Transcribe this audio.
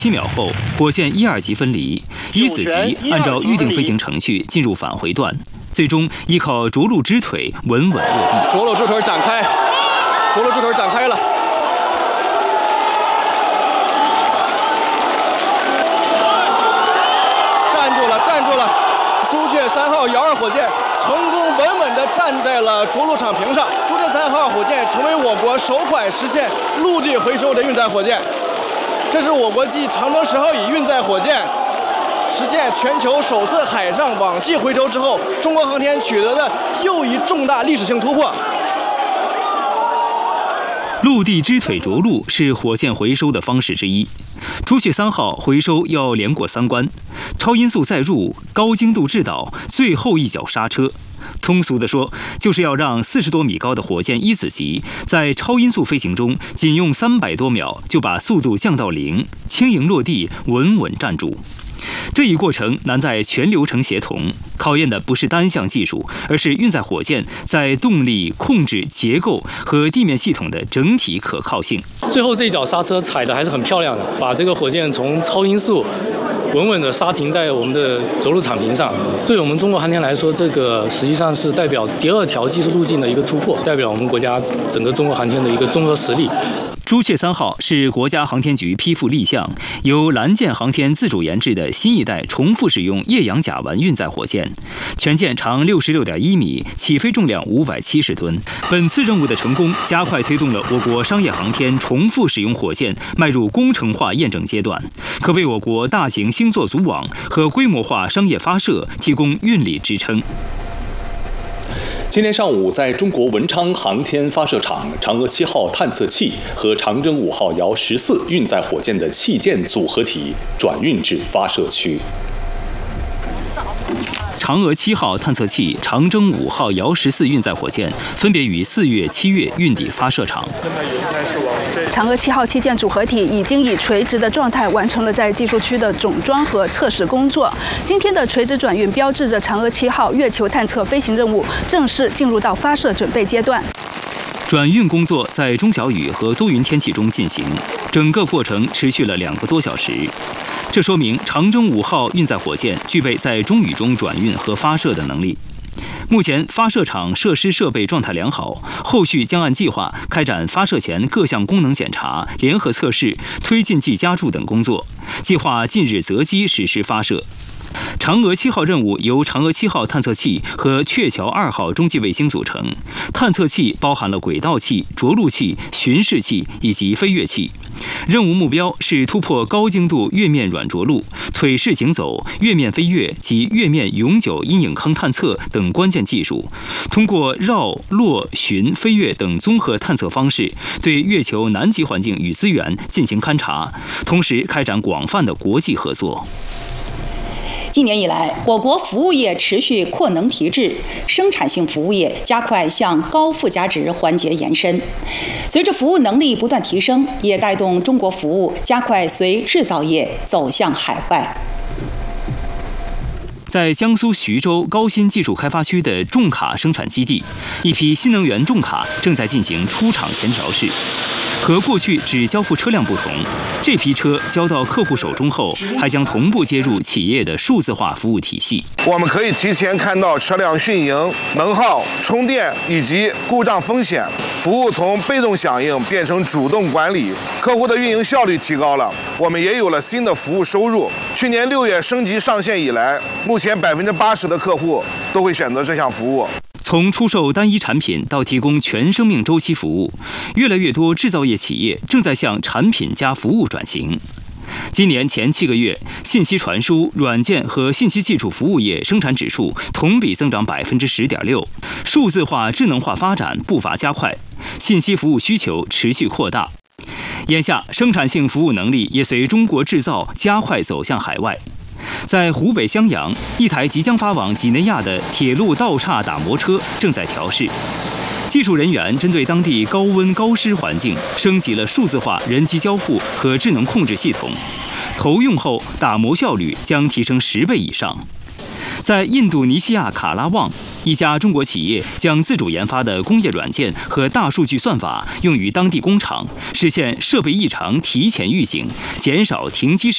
7秒后，火箭1、2级分离，1、4级按照预定飞行程序进入返回段，最终依靠着陆支腿稳稳落地。 着陆支腿展开，着陆支腿展开了。站住了，站住了！朱雀3号遥2火箭成功稳稳地站在了着陆场屏上。朱雀3号火箭成为我国首款实现陆地回收的运载火箭。 这是我国继长征10号乙运载火箭实现全球首次海上网系回收之后，中国航天取得的又一重大历史性突破。 陆地支腿着陆是火箭回收的方式之一。朱雀3号回收要连过3关：超音速载入、高精度制导、最后一脚刹车。 通俗地说，就是要让40多米高的火箭1子级在超音速飞行中，仅用300多秒就把速度降到0，轻盈落地，稳稳站住。这一过程难在全流程协同，考验的不是单项技术，而是运载火箭在动力、控制、结构和地面系统的整体可靠性。 最后这一脚刹车踩得还是很漂亮的，把这个火箭从超音速 稳稳地刹停在我们的着陆场屏上，对我们中国航天来说，这个实际上是代表第2条技术路径的一个突破，代表我们国家整个中国航天的一个综合实力。 朱雀3号是国家航天局批复立项，由蓝箭航天自主研制的新一代重复使用液氧甲烷运载火箭，全舰长66.1米，起飞重量570吨。本次任务的成功，加快推动了我国商业航天重复使用火箭迈入工程化验证阶段，可为我国大型星座组网和规模化商业发射提供运力支撑。 今天上午，在中国文昌航天发射场，嫦娥7号探测器和长征5号遥14运载火箭的器件组合体转运至发射区。 嫦娥7号探测器、长征5号遥14运载火箭分别于4月、7月运抵发射场。 嫦娥7号器件组合体已经以垂直的状态完成了在技术区的总装和测试工作。今天的垂直转运标志着嫦娥7号月球探测飞行任务正式进入到发射准备阶段。 转运工作在中小雨和多云天气中进行，整个过程持续了2个多小时。这说明长征5号运载火箭具备在中雨中转运和发射的能力。目前发射场设施设备状态良好，后续将按计划开展发射前各项功能检查、联合测试、推进剂加注等工作，计划近日择机实施发射。 嫦娥7号任务由嫦娥7号探测器和鹊桥2号中继卫星组成。探测器包含了轨道器、着陆器、巡视器以及飞跃器。任务目标是突破高精度月面软着陆、腿式行走、月面飞跃及月面永久阴影坑探测等关键技术，通过绕、落、巡、飞跃等综合探测方式，对月球南极环境与资源进行勘察，同时开展广泛的国际合作。 今年以来，我国服务业持续扩能提质，生产性服务业加快向高附加值环节延伸。随着服务能力不断提升，也带动中国服务加快随制造业走向海外。 在江苏徐州高新技术开发区的重卡生产基地，一批新能源重卡正在进行出厂前调试。和过去只交付车辆不同，这批车交到客户手中后，还将同步接入企业的数字化服务体系。 我们可以提前看到车辆运营、能耗、充电以及故障风险，服务从被动响应变成主动管理，客户的运营效率提高了，我们也有了新的服务收入。去年6月升级上线以来，目前80%的客户都会选择这项服务。 从出售单一产品到提供全生命周期服务，越来越多制造业企业正在向产品加服务转型。今年前7个月，信息传输、软件和信息技术服务业生产指数同比增长10.6%，数字化、智能化发展步伐加快，信息服务需求持续扩大。眼下，生产性服务能力也随中国制造加快走向海外。 在湖北襄阳，一台即将发往几内亚的铁路道岔打磨车正在调试。技术人员针对当地高温高湿环境，升级了数字化人机交互和智能控制系统。投用后，打磨效率将提升10倍以上。在印度尼西亚卡拉旺，一家中国企业将自主研发的工业软件和大数据算法用于当地工厂，实现设备异常提前预警，减少停机时